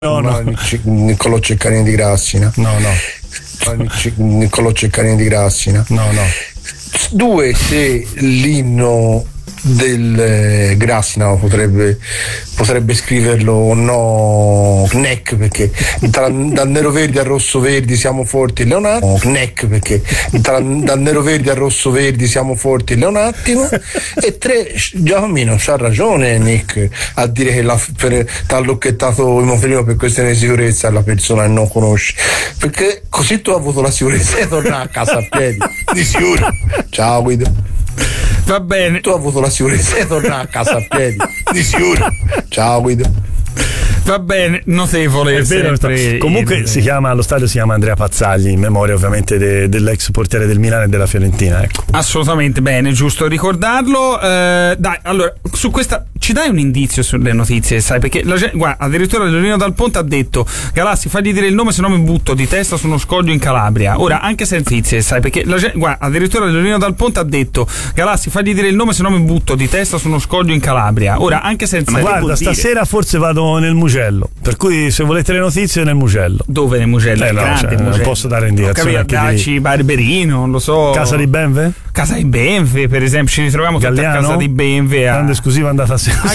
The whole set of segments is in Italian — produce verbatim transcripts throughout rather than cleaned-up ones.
No, no, Niccolò Ceccarini di Grassina. No, no. Niccolò Ceccarini di Grassina. No, no. Due, se l'inno del Grassina potrebbe potrebbe scriverlo o no N E C, perché tra, dal nero verdi al rosso verdi siamo forti e un attimo N E C, perché tra, dal nero verdi al rosso verdi siamo forti e un attimo. E tre, Giacomino c'ha ragione Nick a dire che l'ha allocchettato il motorino per questione di sicurezza alla persona che non conosci, perché così tu hai avuto la sicurezza di tornare a casa a piedi di sicuro. Ciao Guido. Va bene. Tu hai avuto la sicurezza di tornare a casa a piedi di sicuro. Ciao Guido. Va bene, notevole. È vero, comunque il... si chiama, allo stadio si chiama Andrea Pazzagli, in memoria ovviamente de, dell'ex portiere del Milan e della Fiorentina, ecco. Assolutamente bene, giusto ricordarlo. Eh, dai, allora, su questa ci dai un indizio sulle notizie, sai? Perché la gente, guarda, addirittura Leonino Dal Ponte ha detto: Galassi, fagli dire il nome, se no mi butto di testa su uno scoglio in Calabria. Ora, anche senza notizie, sai? Perché la gente, guarda, addirittura Leonino Dal Ponte ha detto: Galassi, fagli dire il nome, se no mi butto di testa su uno scoglio in Calabria. Ora, anche senza. Ma guarda, stasera dire? Forse vado nel Mugello. Per cui se volete le notizie nel Mugello. Dove nel Mugello? Eh no, grande, cioè, Mugello. Non posso dare indicazioni. Daci, Barberino, non lo so. Casa di Benve? Casa di Benve, per esempio, ci ritroviamo tutti a Casa di Benve. A... Grande esclusiva andata a a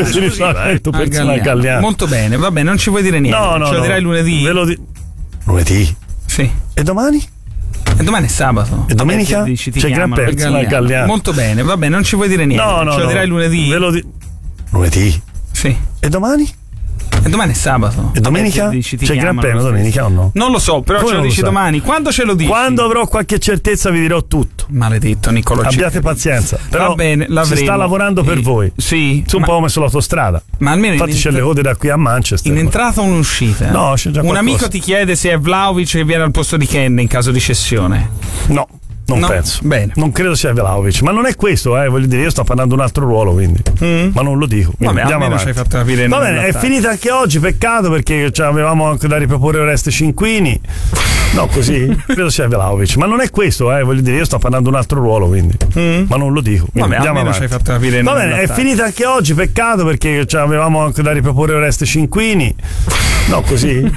Galliano. a Galliano. Molto bene, va bene, non ci vuoi dire niente. No, no, ce lo no. dirai lunedì. Ve lo di... Lunedì? Sì. E domani? E domani è sabato. E domenica? Vabbè, ti, ti c'è gran pezzo a Galliano. Molto bene, va bene, non ci vuoi dire niente. No, no, ce lo no. dirai lunedì. Ve lo di... Lunedì? Sì. E domani? E domani è sabato. E domenica? Vabbè, dici, c'è gran premio domenica o no? Non lo so, però Come ce lo dici lo domani. Quando ce lo dici? Quando avrò qualche certezza vi dirò tutto. Maledetto Niccolò. Abbiate pazienza. Però va bene, si sta lavorando per sì. voi. Sì. Su un po' come sull'autostrada. Ma almeno infatti c'è le code da qui a Manchester. In entrata o in uscita? No, c'è già un qualcosa. amico ti chiede se è Vlahovic che viene al posto di Ken in caso di cessione. No. Non no? penso. Bene. Non credo sia Vlahovic, ma non è questo, eh, voglio dire, io sto parlando un altro ruolo, quindi. Mm. Ma non lo dico. Vabbè, andiamo avanti. Ci hai fatto capire. Va bene, è finita anche oggi, peccato, perché cioè, avevamo anche da riproporre Oreste Cinquini. No, così? Credo sia Vlahovic, ma non è questo, eh, voglio dire, io sto parlando un altro ruolo, quindi. Mm. Ma non lo dico. Vabbè, andiamo avanti. Ci hai fatto capire. Va bene, è finita anche oggi, peccato, perché cioè, avevamo anche da riproporre Oreste Cinquini. No, così?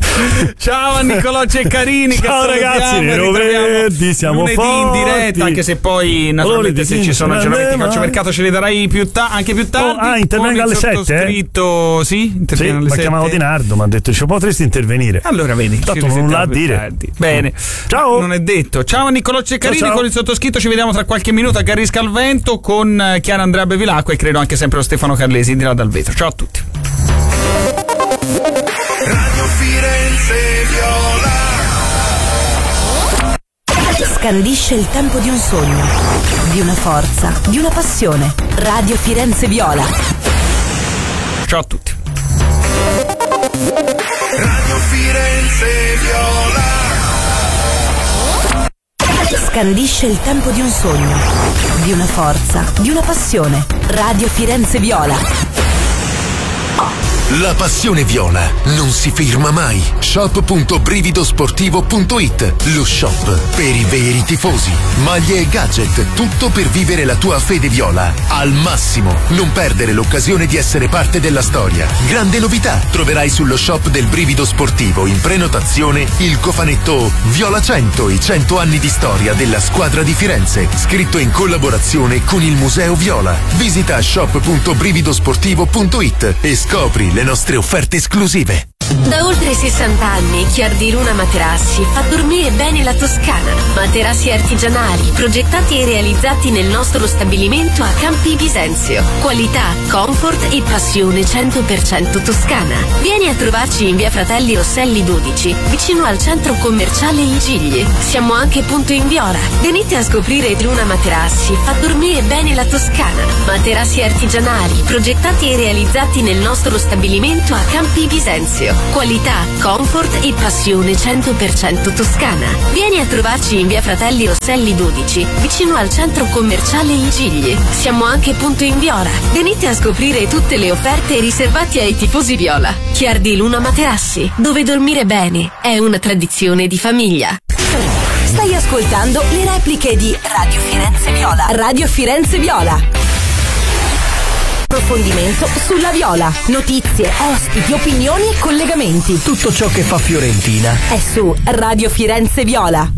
Ciao a Niccolò Ceccarini. Ciao che ragazzi, Nero Verdi, siamo lunedì forti. in diretta, anche se poi naturalmente se ci sono aggiornamenti di calciomercato ce li darai più ta- anche più tardi. Oh, ah, intervenga alle sette, eh? Sì, sì, alle mi ha chiamato Di Nardo, mi ha detto ci potresti intervenire. Allora vedi, tanto non l'ha a dire. Tardi. Bene. Ciao. Non è detto. Ciao a Niccolò Ceccarini, ciao, ciao. Con il sottoscritto ci vediamo tra qualche minuto a Garrisca al Vento con Chiara Andrea Bevilacqua e credo anche sempre lo Stefano Carlesi di là dal vetro. Ciao a tutti. Radio Firenze Viola scandisce il tempo di un sogno, di una forza, di una passione. Radio Firenze Viola. Ciao a tutti. Radio Firenze Viola scandisce il tempo di un sogno, di una forza, di una passione. Radio Firenze Viola. La passione viola non si ferma mai. shop punto brividosportivo punto it, lo shop per i veri tifosi. Maglie e gadget, tutto per vivere la tua fede viola al massimo. Non perdere l'occasione di essere parte della storia. Grande novità, troverai sullo shop del Brivido Sportivo in prenotazione il cofanetto Viola cento, i cento anni di storia della squadra di Firenze, scritto in collaborazione con il Museo Viola. Visita shop punto brividosportivo punto it e scopri le nostre offerte esclusive. Da oltre sessanta anni Chiardi Luna Materassi fa dormire bene la Toscana. Materassi artigianali, progettati e realizzati nel nostro stabilimento a Campi Bisenzio. Qualità, comfort e passione cento per cento toscana. Vieni a trovarci in via Fratelli Rosselli dodici, vicino al centro commerciale Il Gigli. Siamo anche punto in Viola. Venite a scoprire Luna Materassi fa dormire bene la Toscana. Materassi artigianali, progettati e realizzati nel nostro stabilimento a Campi Bisenzio. Qualità, comfort e passione cento per cento toscana. Vieni a trovarci in via Fratelli Rosselli dodici, vicino al centro commerciale Il Gigli. Siamo anche punto in Viola. Venite a scoprire tutte le offerte riservate ai tifosi viola. Chiardi Luna Materassi, dove dormire bene è una tradizione di famiglia. Stai ascoltando le repliche di Radio Firenze Viola. Radio Firenze Viola. approfondimento sulla Viola. Notizie, ospiti, opinioni e collegamenti. Tutto ciò che fa Fiorentina è su Radio Firenze Viola.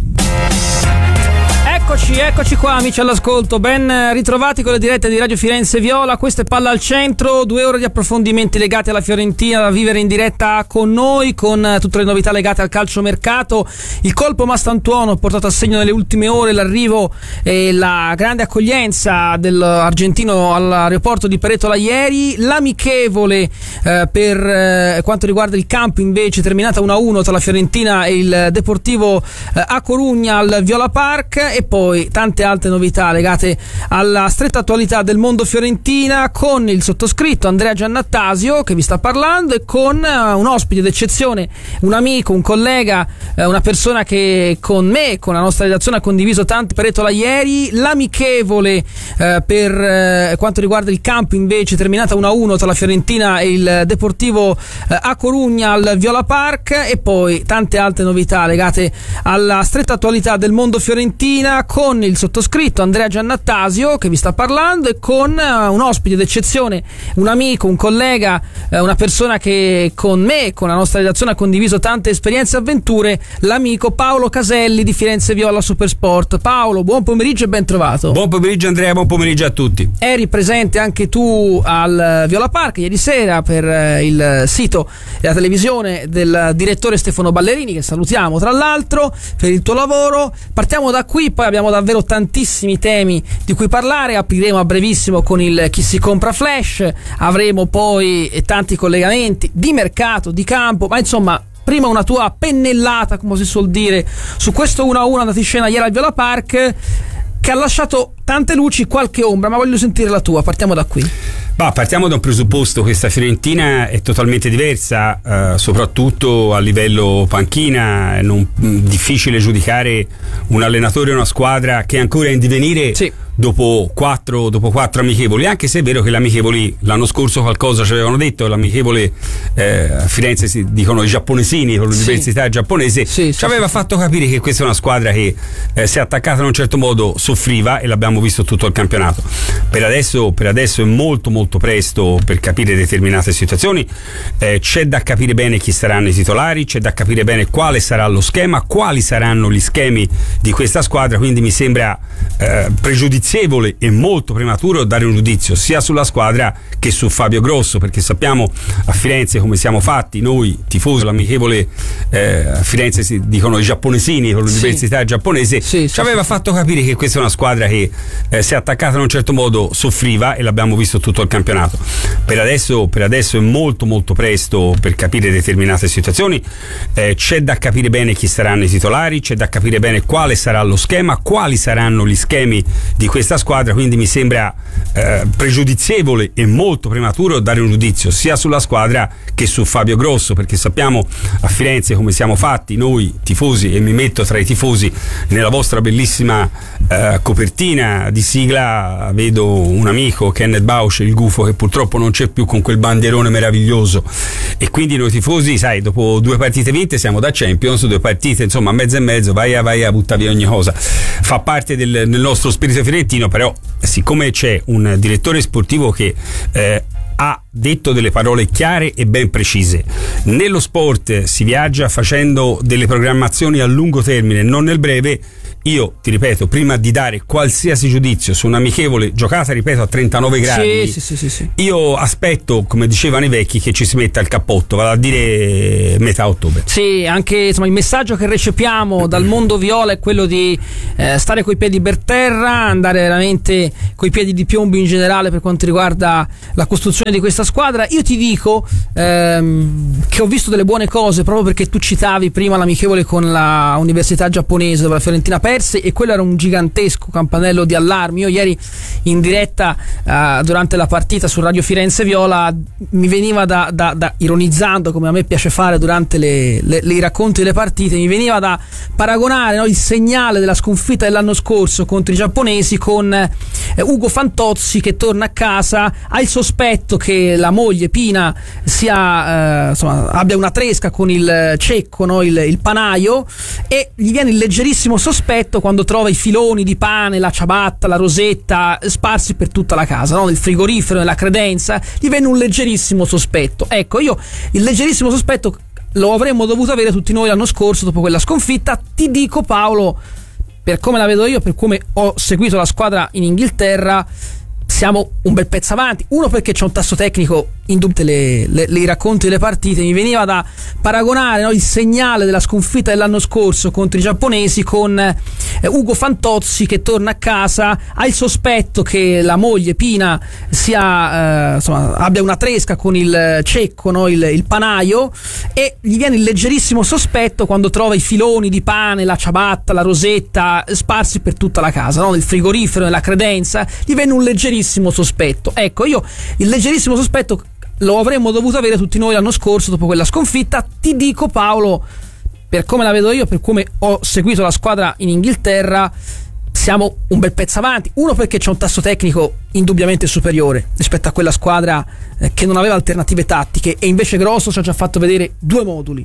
Eccoci, eccoci qua amici all'ascolto, ben ritrovati con le dirette di Radio Firenze Viola. Questa è Palla al Centro, due ore di approfondimenti legati alla Fiorentina da vivere in diretta con noi, con tutte le novità legate al calciomercato. Il colpo Mastantuono portato a segno nelle ultime ore, l'arrivo e la grande accoglienza dell'argentino all'aeroporto di Peretola ieri, l'amichevole eh, per eh, quanto riguarda il campo invece terminata uno a uno tra la Fiorentina e il Deportivo eh, a Corugna al Viola Park, e poi tante altre novità legate alla stretta attualità del mondo fiorentina con il sottoscritto Andrea Giannattasio che vi sta parlando e con uh, un ospite d'eccezione, un amico, un collega, uh, una persona che con me, con la nostra redazione ha condiviso tanti Peretola ieri, l'amichevole uh, per uh, quanto riguarda il campo invece terminata uno a uno tra la Fiorentina e il Deportivo uh, a Corugna al Viola Park, e poi tante altre novità legate alla stretta attualità del mondo fiorentina con il sottoscritto Andrea Giannattasio che vi sta parlando e con uh, un ospite d'eccezione, un amico, un collega, uh, una persona che con me, con la nostra redazione ha condiviso tante esperienze e avventure, l'amico Paolo Caselli di Firenze Viola Supersport. Paolo, buon pomeriggio e ben trovato. Buon pomeriggio Andrea, buon pomeriggio a tutti. Eri presente anche tu al Viola Park ieri sera per uh, il sito e la televisione del direttore Stefano Ballerini, che salutiamo tra l'altro per il tuo lavoro. Partiamo da qui, poi abbiamo davvero tantissimi temi di cui parlare. Apriremo a brevissimo con il Chi si compra flash, avremo poi tanti collegamenti di mercato, di campo, ma insomma prima una tua pennellata, come si suol dire, su questo uno a uno andato in scena ieri al Viola Park che ha lasciato tante luci, qualche ombra, ma voglio sentire la tua. Partiamo da qui. Bah, partiamo da un presupposto: questa Fiorentina è totalmente diversa, eh, soprattutto a livello panchina. È non, mh, difficile giudicare un allenatore e una squadra che è ancora in divenire. Sì. Dopo quattro, dopo quattro amichevoli, anche se è vero che le amichevoli l'anno scorso qualcosa ci avevano detto. L'amichevole eh, a Firenze si dicono i giapponesini con l'università sì. giapponese sì, ci sì, aveva sì, fatto sì. capire che questa è una squadra che eh, se attaccata in un certo modo soffriva, e l'abbiamo visto tutto il campionato. Per adesso, per adesso è molto molto presto per capire determinate situazioni. Eh, c'è da capire bene chi saranno i titolari, c'è da capire bene quale sarà lo schema, quali saranno gli schemi di questa squadra, quindi mi sembra eh, pregiudizievole e molto prematuro dare un giudizio sia sulla squadra che su Fabio Grosso, perché sappiamo a Firenze come siamo fatti noi tifosi. L'amichevole eh, a Firenze si dicono i giapponesini con l'università sì. giapponese sì, ci sì, aveva sì, fatto capire che questa è una squadra che eh, se attaccata in un certo modo soffriva, e l'abbiamo visto tutto il campionato. Per adesso, per adesso è molto molto presto per capire determinate situazioni. Eh, c'è da capire bene chi saranno i titolari, c'è da capire bene quale sarà lo schema, quali saranno gli schemi di questa squadra, quindi mi sembra eh, pregiudizievole e molto prematuro dare un giudizio sia sulla squadra che su Fabio Grosso, perché sappiamo a Firenze come siamo fatti noi tifosi, e mi metto tra i tifosi. Nella vostra bellissima eh, copertina di sigla vedo un amico, Kenneth Bausch, il gufo, che purtroppo non c'è più con quel bandierone meraviglioso, e quindi noi tifosi, sai, dopo due partite vinte siamo da Champions, due partite insomma mezzo e mezzo, vai a vai a buttare via ogni cosa, fa parte del, del nostro spirito fiorentino. Però siccome c'è un direttore sportivo che eh, ha detto delle parole chiare e ben precise, nello sport si viaggia facendo delle programmazioni a lungo termine, non nel breve. Io ti ripeto, prima di dare qualsiasi giudizio su un'amichevole giocata, ripeto, a trentanove gradi, sì, sì, sì, sì. io aspetto, come dicevano i vecchi, che ci si metta il cappotto, vale a dire metà ottobre. Sì, anche insomma, il messaggio che recepiamo dal mondo viola è quello di eh, stare coi piedi per terra, andare veramente coi piedi di piombo in generale per quanto riguarda la costruzione di questa squadra. Io ti dico ehm, che ho visto delle buone cose, proprio perché tu citavi prima l'amichevole con la università giapponese dove la Fiorentina perse, e quello era un gigantesco campanello di allarme. Io ieri in diretta uh, durante la partita su Radio Firenze Viola mi veniva da, da, da ironizzando, come a me piace fare durante le, le, le, i racconti delle partite, mi veniva da paragonare, no, il segnale della sconfitta dell'anno scorso contro i giapponesi con eh, Ugo Fantozzi che torna a casa, ha il sospetto che la moglie Pina sia, eh, insomma, abbia una tresca con il cecco, no? il, il panaio, e gli viene il leggerissimo sospetto quando trova i filoni di pane, la ciabatta, la rosetta sparsi per tutta la casa, no? Nel frigorifero, nella credenza, gli viene un leggerissimo sospetto. Ecco, io il leggerissimo sospetto lo avremmo dovuto avere tutti noi l'anno scorso dopo quella sconfitta. Ti dico, Paolo, per come la vedo io, per come ho seguito la squadra in Inghilterra, siamo un bel pezzo avanti. Uno, perché c'è un tasso tecnico indubbiamente, le, le, le racconti delle partite mi veniva da paragonare, no, il segnale della sconfitta dell'anno scorso contro i giapponesi con eh, Ugo Fantozzi che torna a casa, ha il sospetto che la moglie Pina sia, eh, insomma, abbia una tresca con il cecco, no, il, il panaio, e gli viene il leggerissimo sospetto quando trova i filoni di pane, la ciabatta, la rosetta sparsi per tutta la casa, no? Nel frigorifero, nella credenza, gli viene un leggerissimo sospetto. Ecco, io il leggerissimo sospetto lo avremmo dovuto avere tutti noi l'anno scorso dopo quella sconfitta. Ti dico, Paolo, per come la vedo io, per come ho seguito la squadra in Inghilterra, siamo un bel pezzo avanti. Uno, perché c'è un tasso tecnico indubbiamente superiore rispetto a quella squadra eh, che non aveva alternative tattiche, e invece Grosso ci ha già fatto vedere due moduli,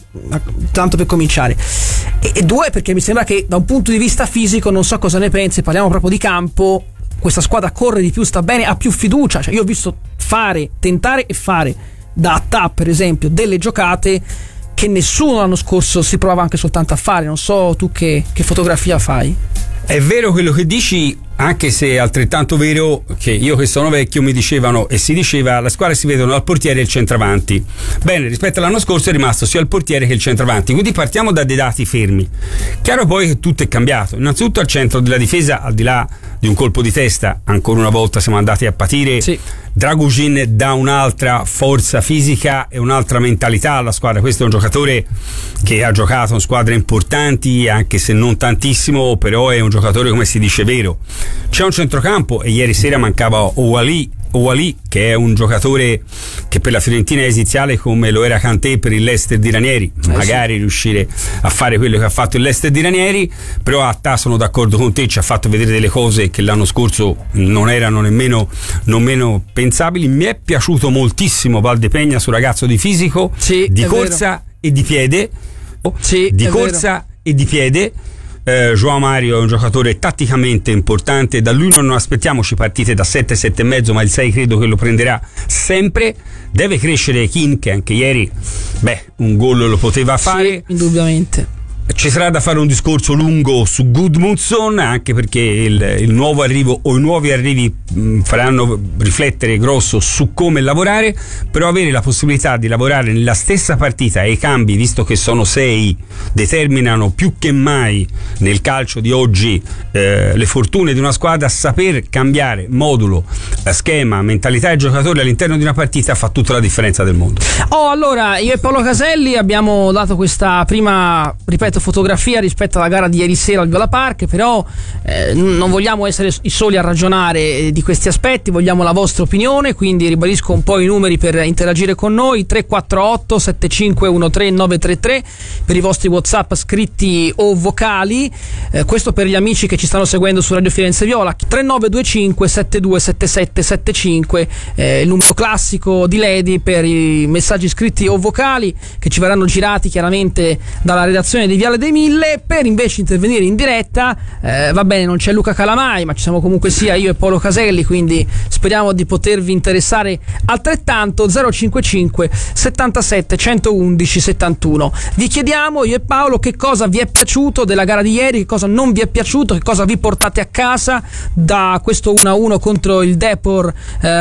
tanto per cominciare, e, e due, perché mi sembra che da un punto di vista fisico, non so cosa ne pensi, parliamo proprio di campo, questa squadra corre di più, sta bene, ha più fiducia. Cioè, io ho visto fare, tentare e fare da Attà, per esempio, delle giocate che nessuno l'anno scorso si provava anche soltanto a fare. Non so tu che, che fotografia fai. È vero quello che dici, anche se è altrettanto vero che io, che sono vecchio, mi dicevano e si diceva la squadra si vedono al portiere e il centravanti. Bene, rispetto all'anno scorso è rimasto sia il portiere che il centravanti, quindi partiamo da dei dati fermi. Chiaro poi che tutto è cambiato. Innanzitutto al centro della difesa, al di là di un colpo di testa, ancora una volta siamo andati a patire. Sì. Dragushin dà un'altra forza fisica e un'altra mentalità alla squadra. Questo è un giocatore che ha giocato in squadre importanti, anche se non tantissimo, però è un giocatore, come si dice, vero. C'è un centrocampo, e ieri sera mancava Ouali, Ouali che è un giocatore che per la Fiorentina è esiziale come lo era Kanté per il Leicester di Ranieri. Eh magari sì. riuscire a fare quello che ha fatto il Leicester di Ranieri, però Attà, sono d'accordo con te, ci ha fatto vedere delle cose che l'anno scorso non erano nemmeno non meno pensabili. Mi è piaciuto moltissimo Valdepegna, su ragazzo di fisico, sì, di corsa vero. e di piede sì, di corsa vero. e di piede Eh, João Mario è un giocatore tatticamente importante, da lui non aspettiamoci partite da sette sette e mezzo, ma il sei credo che lo prenderà sempre. Deve crescere Kean, che anche ieri beh un gol lo poteva fare, sì, indubbiamente. Ci sarà da fare un discorso lungo su Gudmundsson, anche perché il, il nuovo arrivo o i nuovi arrivi mh, faranno riflettere Grosso su come lavorare, però avere la possibilità di lavorare nella stessa partita, e i cambi, visto che sono sei, determinano più che mai nel calcio di oggi eh, le fortune di una squadra. Saper cambiare modulo, schema, mentalità e giocatori all'interno di una partita fa tutta la differenza del mondo. Oh, allora, io e Paolo Caselli abbiamo dato questa prima, ripeto, fotografia rispetto alla gara di ieri sera al Viola Park, però eh, non vogliamo essere i soli a ragionare di questi aspetti, vogliamo la vostra opinione, quindi ribadisco un po' i numeri per interagire con noi: tre quattro otto sette cinque uno tre nove tre tre per i vostri WhatsApp scritti o vocali, eh, questo per gli amici che ci stanno seguendo su Radio Firenze Viola. Tre nove due cinque sette due sette sette sette cinque, eh, il numero classico di Lady per i messaggi scritti o vocali che ci verranno girati chiaramente dalla redazione di Viale dei Mille. Per invece intervenire in diretta, eh, va bene, non c'è Luca Calamai, ma ci siamo comunque sia io e Paolo Caselli, quindi speriamo di potervi interessare altrettanto. Zero cinquantacinque settantasette centoundici settantuno. Vi chiediamo, io e Paolo, che cosa vi è piaciuto della gara di ieri, che cosa non vi è piaciuto, che cosa vi portate a casa da questo uno a uno contro il Depor eh,